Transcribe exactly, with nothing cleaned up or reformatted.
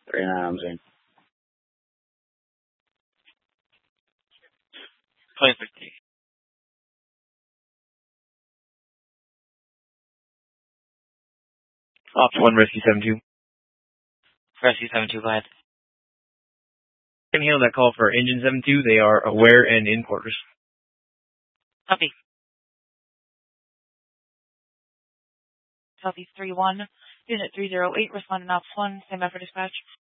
three nine, I'm saying. twenty fifty. Ops one, Rescue seven two. Rescue seven two, go ahead. Can handle that call for Engine seven two. They are aware and in quarters. Copy. Southeast three one, Unit three zero eight, responding Ops one, stand by for dispatch.